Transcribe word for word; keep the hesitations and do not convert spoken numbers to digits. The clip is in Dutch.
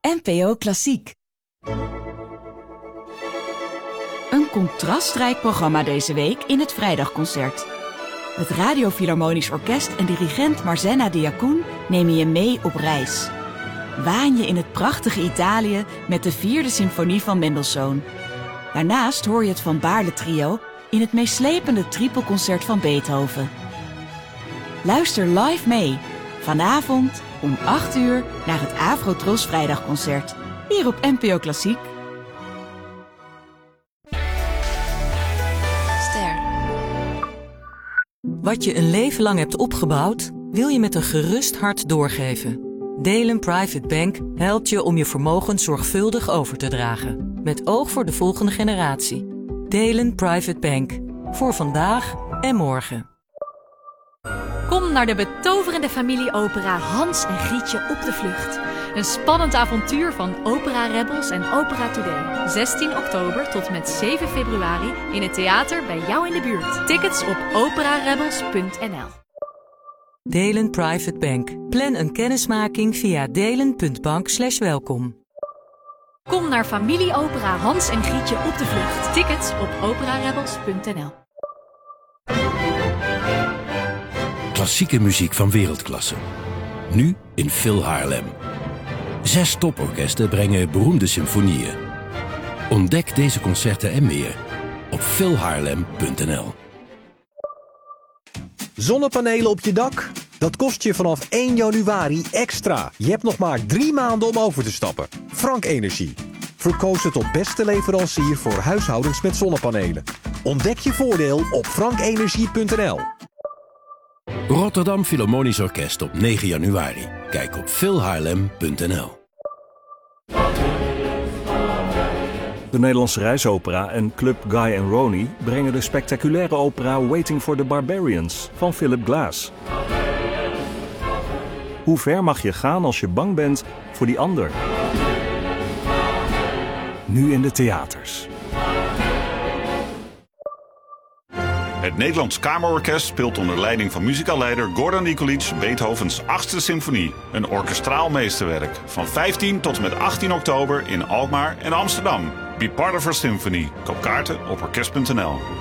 N P O Klassiek. Een contrastrijk programma deze week in het Vrijdagconcert. Het Radio Philharmonisch Orkest en dirigent Marzenna Diacoun nemen je mee op reis. Waan je in het prachtige Italië met de vierde symfonie van Mendelssohn. Daarnaast hoor je het Van Baarle Trio in het meeslepende tripelconcert van Beethoven. Luister live mee, vanavond om acht uur naar het Afro-Tros Vrijdagconcert, hier op N P O Klassiek. Ster. Wat je een leven lang hebt opgebouwd, wil je met een gerust hart doorgeven. Delen Private Bank helpt je om je vermogen zorgvuldig over te dragen. Met oog voor de volgende generatie. Delen Private Bank. Voor vandaag en morgen. Kom naar de betoverende familieopera Hans en Grietje op de vlucht. Een spannend avontuur van Opera Rebels en Opera Today. zestien oktober tot met zeven februari in het theater bij jou in de buurt. Tickets op opera rebels punt n l. Delen Private Bank. Plan een kennismaking via delen punt bank slash welkom. Kom naar familieopera Hans en Grietje op de vlucht. Tickets op opera rebels punt n l. Klassieke muziek van wereldklasse. Nu in Phil Haarlem. Zes toporkesten brengen beroemde symfonieën. Ontdek deze concerten en meer op phil haarlem punt n l. Zonnepanelen op je dak? Dat kost je vanaf één januari extra. Je hebt nog maar drie maanden om over te stappen. Frank Energie. Verkozen tot beste leverancier voor huishoudens met zonnepanelen. Ontdek je voordeel op frank energie punt n l. Rotterdam Philharmonisch Orkest op negen januari. Kijk op phil haarlem punt n l. De Nederlandse Reisopera en Club Guy and Ronnie brengen de spectaculaire opera Waiting for the Barbarians van Philip Glass. Hoe ver mag je gaan als je bang bent voor die ander? Nu in de theaters. Het Nederlands Kamerorkest speelt onder leiding van muzikaalleider Gordon Nikolic Beethovens achtste symfonie. Een orkestraal meesterwerk. Van vijftien tot en met achttien oktober in Alkmaar en Amsterdam. Be part of our symphony. Koop kaarten op orkest punt n l.